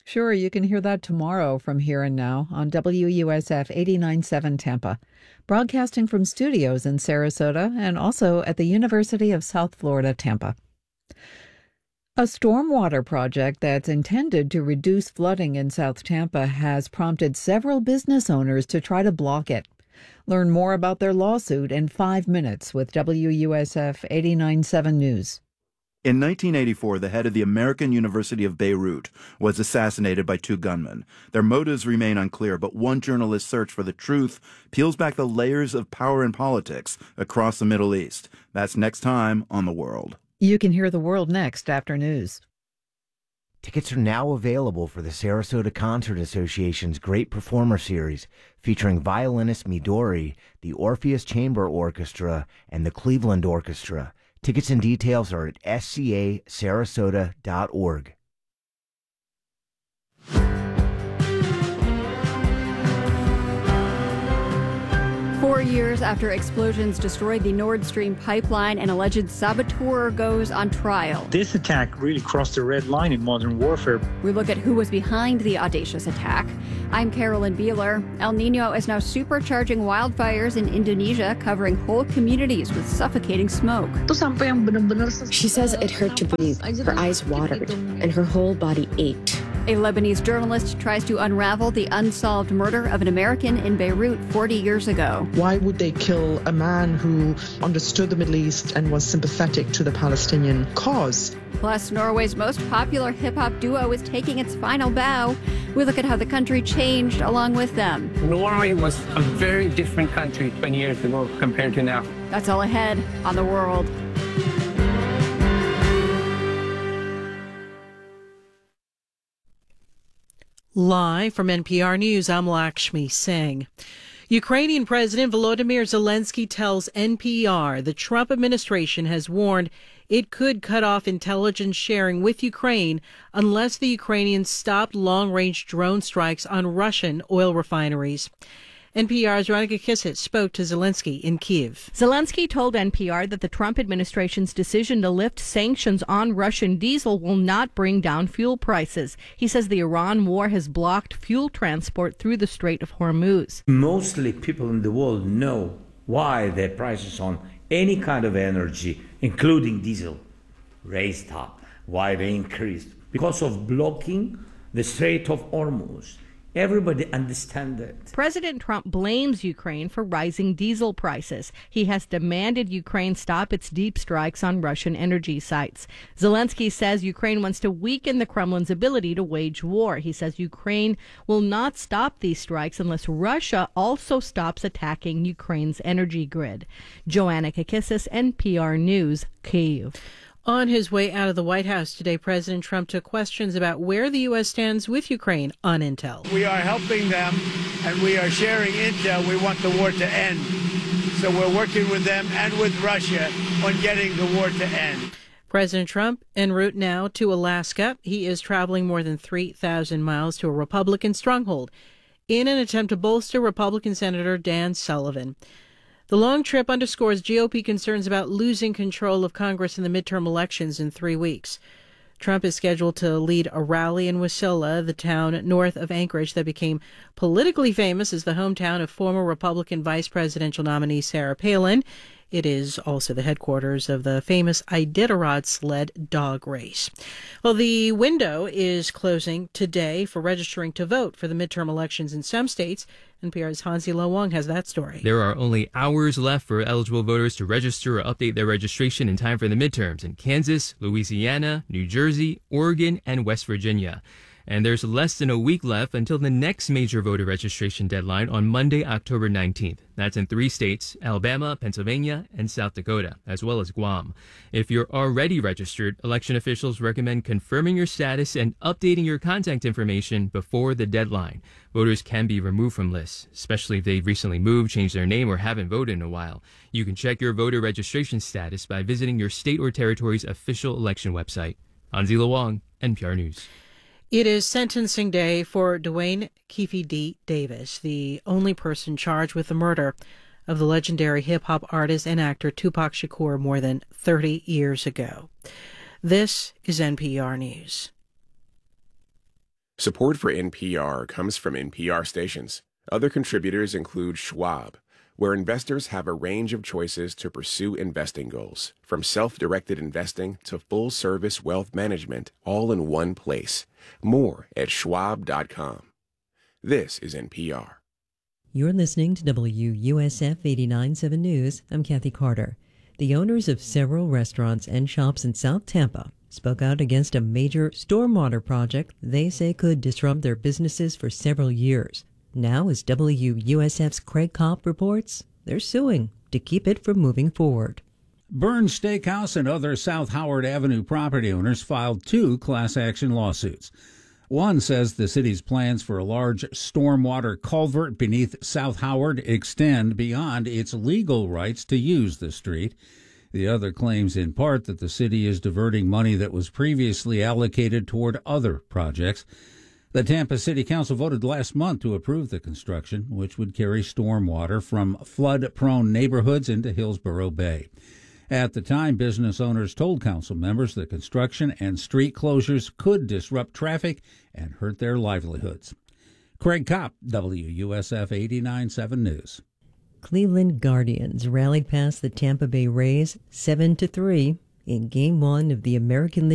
Sure, you can hear that tomorrow from Here and Now on WUSF 89.7 Tampa, broadcasting from studios in Sarasota and also at the University of South Florida, Tampa. A stormwater project that's intended to reduce flooding in South Tampa has prompted several business owners to try to block it. Learn more about their lawsuit in 5 minutes with WUSF 89.7 News. In 1984, the head of the American University of Beirut was assassinated by two gunmen. Their motives remain unclear, but one journalist's search for the truth peels back the layers of power and politics across the Middle East. That's next time on The World. You can hear The World next after news. Tickets are now available for the Sarasota Concert Association's Great Performer Series, featuring violinist Midori, the Orpheus Chamber Orchestra, and the Cleveland Orchestra. Tickets and details are at scasarasota.org. 4 years after explosions destroyed the Nord Stream pipeline, an alleged saboteur goes on trial. This attack really crossed the red line in modern warfare. We look at who was behind the audacious attack. I'm Carolyn Beeler. El Nino is now supercharging wildfires in Indonesia, covering whole communities with suffocating smoke. She says it hurt to breathe, her eyes watered, and her whole body ached. A Lebanese journalist tries to unravel the unsolved murder of an American in Beirut 40 years ago. Why would they kill a man who understood the Middle East and was sympathetic to the Palestinian cause? Plus, Norway's most popular hip-hop duo is taking its final bow. We look at how the country changed along with them. Norway was a very different country 20 years ago compared to now. That's all ahead on The World. Live from NPR News, I'm Lakshmi Singh. Ukrainian President Volodymyr Zelensky tells NPR the Trump administration has warned it could cut off intelligence sharing with Ukraine unless the Ukrainians stopped long-range drone strikes on Russian oil refineries. NPR's Veronica Kissett spoke to Zelensky in Kyiv. Zelensky told NPR that the Trump administration's decision to lift sanctions on Russian diesel will not bring down fuel prices. He says the Iran war has blocked fuel transport through the Strait of Hormuz. Mostly people in the world know why the prices on any kind of energy, including diesel, raised up, why they increased. Because of blocking the Strait of Hormuz. Everybody understands it. President Trump blames Ukraine for rising diesel prices. He has demanded Ukraine stop its deep strikes on Russian energy sites. Zelensky says Ukraine wants to weaken the Kremlin's ability to wage war. He says Ukraine will not stop these strikes unless Russia also stops attacking Ukraine's energy grid. Joanna Kakissis, NPR News, Kyiv. On his way out of the White House today, President Trump took questions about where the U.S. stands with Ukraine on intel. We are helping them, and we are sharing intel. We want the war to end. So we're working with them and with Russia on getting the war to end. President Trump en route now to Alaska. He is traveling more than 3,000 miles to a Republican stronghold in an attempt to bolster Republican Senator Dan Sullivan. The long trip underscores GOP concerns about losing control of Congress in the midterm elections in 3 weeks. Trump is scheduled to lead a rally in Wasilla, the town north of Anchorage that became politically famous as the hometown of former Republican vice presidential nominee Sarah Palin. It is also the headquarters of the famous Iditarod sled dog race. Well, the window is closing today for registering to vote for the midterm elections in some states. NPR's Hansi Lo Wang has that story. There are only hours left for eligible voters to register or update their registration in time for the midterms in Kansas, Louisiana, New Jersey, Oregon, and West Virginia. And there's less than a week left until the next major voter registration deadline on Monday, October 19th. That's in 3 states, Alabama, Pennsylvania, and South Dakota, as well as Guam. If you're already registered, election officials recommend confirming your status and updating your contact information before the deadline. Voters can be removed from lists, especially if they've recently moved, changed their name, or haven't voted in a while. You can check your voter registration status by visiting your state or territory's official election website. Hansi Lo Wang, NPR News. It is sentencing day for Duane Keffe D. Davis, the only person charged with the murder of the legendary hip-hop artist and actor Tupac Shakur more than 30 years ago. This is NPR News. Support for NPR comes from NPR stations. Other contributors include Schwab, where investors have a range of choices to pursue investing goals, from self-directed investing to full-service wealth management, all in one place. More at schwab.com. This is NPR. You're listening to WUSF 89.7 News. I'm Kathy Carter. The owners of several restaurants and shops in South Tampa spoke out against a major stormwater project they say could disrupt their businesses for several years. Now, as WUSF's Craig Kopp reports, they're suing to keep it from moving forward. Burns Steakhouse and other South Howard Avenue property owners filed 2 class action lawsuits. One says the city's plans for a large stormwater culvert beneath South Howard extend beyond its legal rights to use the street. The other claims in part that the city is diverting money that was previously allocated toward other projects. The Tampa City Council voted last month to approve the construction, which would carry stormwater from flood-prone neighborhoods into Hillsborough Bay. At the time, business owners told council members the construction and street closures could disrupt traffic and hurt their livelihoods. Craig Kopp, WUSF 89.7 News. Cleveland Guardians rallied past the Tampa Bay Rays 7-3 in Game 1 of the American League